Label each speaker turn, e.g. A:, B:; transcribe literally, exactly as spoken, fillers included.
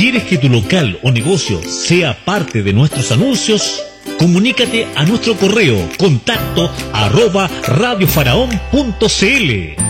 A: ¿Quieres que tu local o negocio sea parte de nuestros anuncios? Comunícate a nuestro correo contacto arroba radiofaraón punto cl.